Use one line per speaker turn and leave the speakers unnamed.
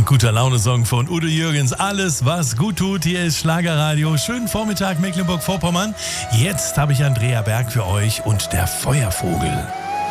Guter Laune-Song von Udo Jürgens. Alles, was gut tut. Hier ist Schlagerradio. Schönen Vormittag, Mecklenburg-Vorpommern. Jetzt habe ich Andrea Berg für euch und der Feuervogel.